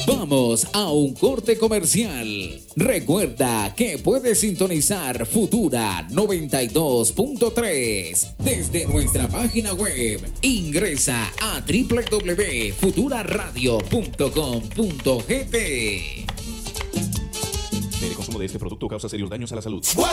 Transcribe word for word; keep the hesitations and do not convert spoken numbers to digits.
Vamos a un corte comercial. Recuerda que puedes sintonizar Futura noventa y dos punto tres desde nuestra página web. Ingresa a doble u doble u doble u punto futura radio punto com punto g t. El consumo de este producto causa serios daños a la salud.